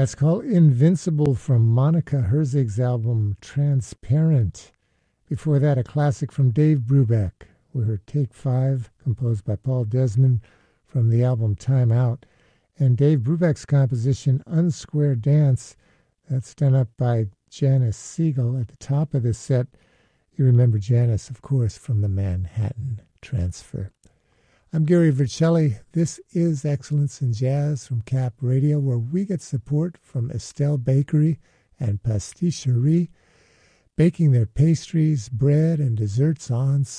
That's called Invincible from Monica Herzig's album Transparent. Before that, a classic from Dave Brubeck. We heard Take 5, composed by Paul Desmond from the album Time Out. And Dave Brubeck's composition Unsquare Dance, that's done up by Janice Siegel at the top of this set. You remember Janice, of course, from the Manhattan Transfer. I'm Gary Vercelli. This is Excellence in Jazz from Cap Radio, where we get support from Estelle Bakery and Pasticcerie, baking their pastries, bread, and desserts on